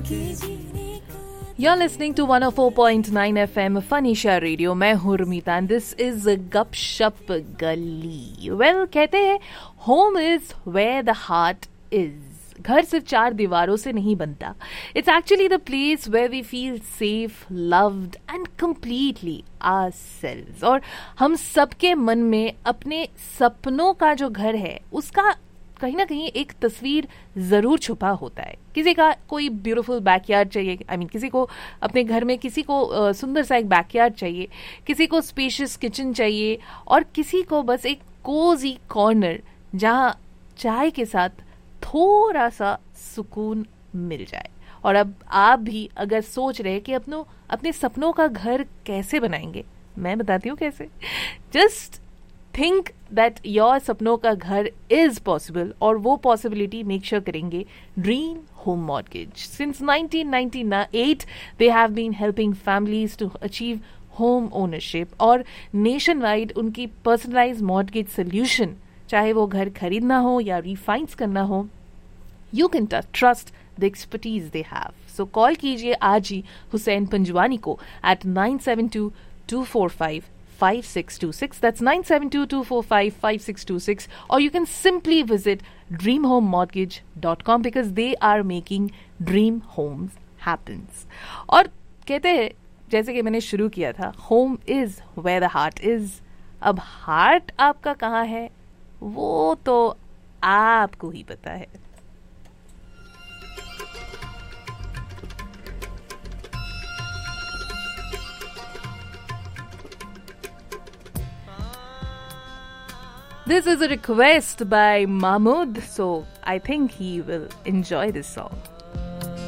You're listening to 104.9 FM Fanisha Radio. मैं हूँ रमीता and this is गपशप गली. Well, कहते हैं home is where the heart is. घर सिर्फ चार दीवारों से नहीं बनता. It's actually the place where we feel safe, loved and completely ourselves. और हम सबके मन में अपने सपनों का जो घर है उसका कहीं ना कहीं एक तस्वीर ज़रूर छुपा होता है. किसी का कोई ब्यूटीफुल बैकयार्ड चाहिए, किसी को अपने घर में किसी को सुंदर सा एक बैकयार्ड चाहिए, किसी को स्पेशियस किचन चाहिए और किसी को बस एक कोजी कॉर्नर जहाँ चाय के साथ थोड़ा सा सुकून मिल जाए. और अब आप भी अगर सोच रहे कि अपने सपनों का घर कैसे बनाएंगे, मैं बताती हूँ कैसे. जस्ट थिंक दैट योर सपनों का घर इज पॉसिबल और वो पॉसिबिलिटी मेक श्योर करेंगे dream home mortgage. Since 1998 they have been helping families to achieve home ownership और नेशन वाइड उनकी पर्सनलाइज मॉर्गेज सोल्यूशन, चाहे वो घर खरीदना हो या रिफाइनेंस करना हो, you can trust the expertise they have. So call कीजिए आज ही हुसैन पंजवानी को eight 972-245-5626. That's 972-245-5626. Or you can simply visit dreamhomemortgage.com because they are making dream homes happens. और कहते हैं जैसे कि मैंने शुरू किया था, home is where the heart is. अब हार्ट आपका कहाँ है वो तो आपको ही पता है. This is a request by Mahmood, so I think he will enjoy this song.